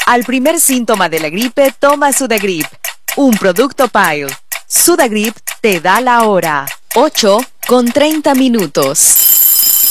Al primer síntoma de la gripe, toma Sudagrip, un producto Pile. Sudagrip te da la hora. 8:30.